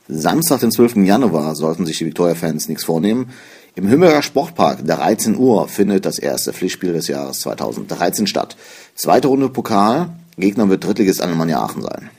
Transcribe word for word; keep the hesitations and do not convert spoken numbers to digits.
Samstag, den zwölften Januar, sollten sich die Viktoria-Fans nichts vornehmen. Im Hümmerer Sportpark, dreizehn Uhr, findet das erste Pflichtspiel des Jahres zweitausenddreizehn statt. Zweite Runde Pokal, Gegner wird Drittligist Alemannia Aachen sein.